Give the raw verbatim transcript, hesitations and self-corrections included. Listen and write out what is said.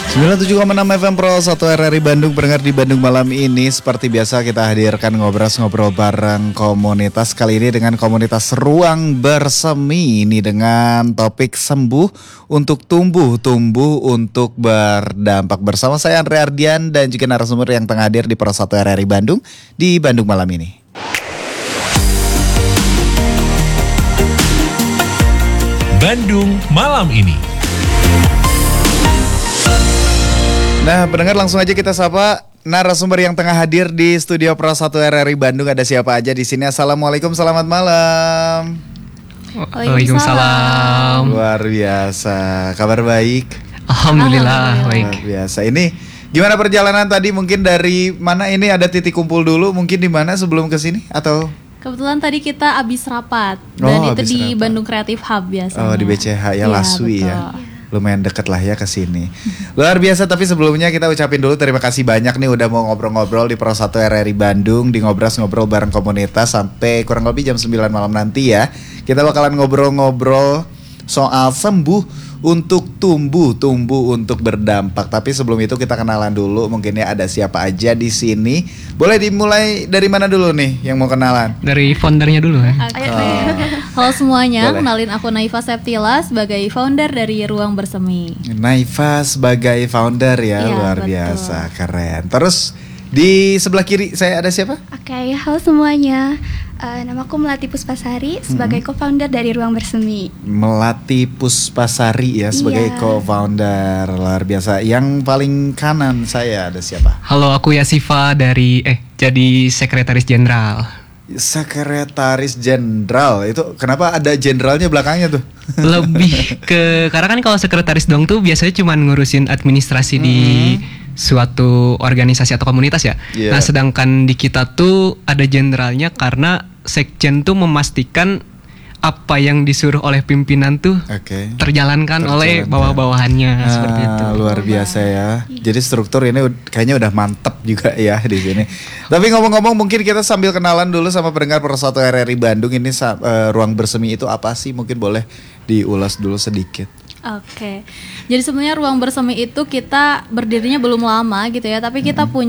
sembilan puluh tujuh koma enam F M Pro satu R R I Bandung. Pendengar di Bandung malam ini seperti biasa kita hadirkan ngobrol-ngobrol bareng komunitas. Kali ini dengan komunitas Ruang Bersemi. Ini dengan topik sembuh untuk tumbuh, tumbuh untuk berdampak. Bersama saya Andre Ardian dan juga narasumber yang tengah hadir di Pro satu R R I Bandung di Bandung malam ini. Bandung malam ini. Nah, pendengar langsung aja kita sapa narasumber yang tengah hadir di studio Pro satu R R I Bandung. Ada siapa aja di sini? Assalamualaikum, selamat malam. Waalaikumsalam. Luar biasa. Kabar baik? Alhamdulillah baik. Luar biasa. Ini gimana perjalanan tadi? Mungkin dari mana ini ada titik kumpul dulu? Mungkin di mana sebelum ke sini atau? Kebetulan tadi kita abis rapat dan Oh, itu abis di rapat. Bandung Creative Hub biasanya. Oh, di B C H ya, Iya, Laswi betul. ya. Lumayan deket lah ya ke sini. Luar biasa, tapi sebelumnya kita ucapin dulu terima kasih banyak nih udah mau ngobrol-ngobrol di Pro satu R R I Bandung, di Ngobras-ngobrol bareng komunitas sampai kurang lebih jam sembilan malam nanti ya. Kita bakalan ngobrol-ngobrol soal sembuh untuk tumbuh, tumbuh untuk berdampak. Tapi sebelum itu kita kenalan dulu, mungkin ya ada siapa aja di sini. Boleh dimulai dari mana dulu nih yang mau kenalan? Dari foundernya dulu ya. Oke. Oh. Halo semuanya, Boleh. kenalin aku Naifa Septila sebagai founder dari Ruang Bersemi. Naifa sebagai founder ya, Iya, luar betul. biasa, keren. Terus di sebelah kiri saya ada siapa? Oke, halo semuanya. Uh, nama aku Melati Puspasari sebagai co-founder dari Ruang Bersemi. Melati Puspasari ya sebagai Iya. co-founder, luar biasa. Yang paling kanan saya ada siapa? Halo, aku Yasifa dari eh jadi sekretaris jenderal. Sekretaris Jenderal. Itu kenapa ada jenderalnya belakangnya tuh? Lebih ke karena kan kalau sekretaris dong tuh biasanya cuma ngurusin administrasi di suatu organisasi atau komunitas ya. Iya. Nah, sedangkan di kita tuh ada jenderalnya karena sekjen tuh memastikan apa yang disuruh oleh pimpinan tuh Oke. terjalankan oleh Terjalankan. bawah-bawahannya seperti itu. Ah, luar biasa ya. Jadi struktur ini ud- kayaknya udah mantep juga ya di sini. Tapi ngomong-ngomong mungkin kita sambil kenalan dulu sama pendengar Pro satu R R I Bandung ini sa- eh, Ruang Bersemi itu apa sih? Mungkin boleh diulas dulu sedikit. Oke. Jadi sebenarnya Ruang Bersemi itu kita berdirinya belum lama gitu ya, tapi kita punya